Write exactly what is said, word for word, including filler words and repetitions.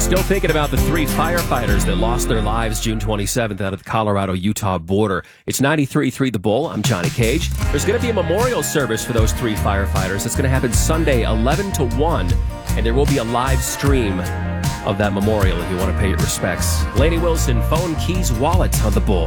Still thinking about the three firefighters that lost their lives June twenty-seventh out of the Colorado-Utah border. It's ninety-three point three The Bull. I'm Johnny Cage. There's going to be a memorial service for those three firefighters. It's going to happen Sunday, eleven to one, and there will be a live stream of that memorial if you want to pay your respects. Lainey Wilson, phone, keys, wallet on The Bull.